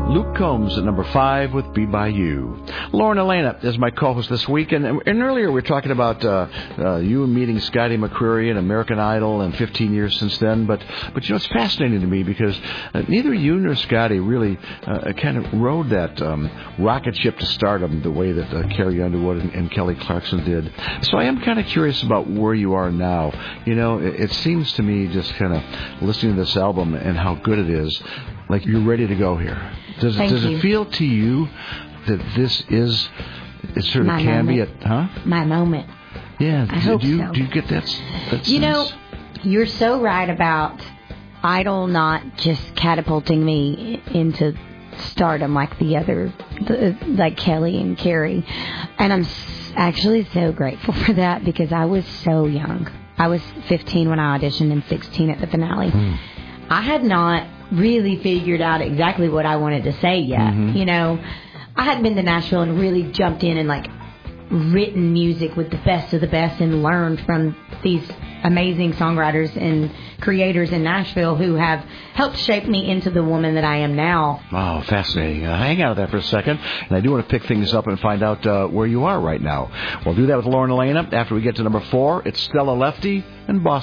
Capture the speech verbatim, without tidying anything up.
Luke Combs at number five with Be By You. Lauren Elena is my co-host this week, and, and earlier we were talking about uh, uh, you meeting Scotty McCreery and American Idol and fifteen years since then, but, but you know, it's fascinating to me because uh, neither you nor Scotty really uh, kind of rode that um, rocket ship to stardom the way that uh, Carrie Underwood and, and Kelly Clarkson did. So I am kind of curious about where you are now. You know, it, it seems to me, just kind of listening to this album and how good it is, like you're ready to go here. Does it, does it feel to you that this is, it sort of My can moment. be a, huh? My moment. Yeah. I do, hope do you, so. Do you get that, that You sense? know, you're so right about Idol not just catapulting me into stardom like the other, the, like Kelly and Carrie. And I'm actually so grateful for that because I was so young. I was fifteen when I auditioned and sixteen at the finale. Mm. I had not really figured out exactly what I wanted to say yet. Mm-hmm. You know, I hadn't been to Nashville and really jumped in and like written music with the best of the best and learned from these amazing songwriters and creators in Nashville who have helped shape me into the woman that I am now. Wow, fascinating. Uh, hang out with that for a second, and I do want to pick things up and find out uh, where you are right now. We'll do that with Lauren Elena after we get to number four. It's Stella Lefty and Boston.